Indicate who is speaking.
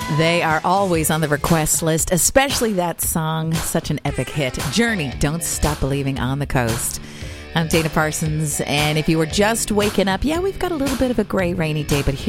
Speaker 1: They are always on the request list, especially that song, such an epic hit. Journey, Don't Stop Believing on the Coast. I'm Dana Parsons, and if you were just waking up, yeah, we've got a little bit of a gray, rainy day, but